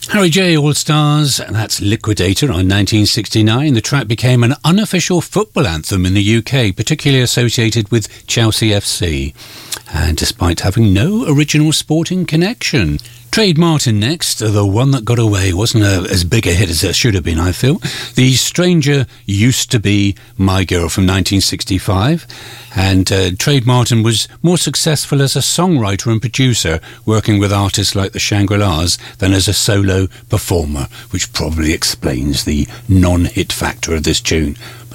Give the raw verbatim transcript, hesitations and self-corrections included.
Harry J. All-Stars, and that's Liquidator on nineteen sixty-nine. The track became an unofficial football anthem in the U K, particularly associated with Chelsea F C, and despite having no original sporting connection. Trade Martin next, the one that got away, wasn't a, as big a hit as it should have been, I feel. The Stranger Used to Be My Girl from nineteen sixty-five, and uh, Trade Martin was more successful as a songwriter and producer, working with artists like the Shangri-Las, than as a solo performer, which probably explains the non-hit factor of this tune.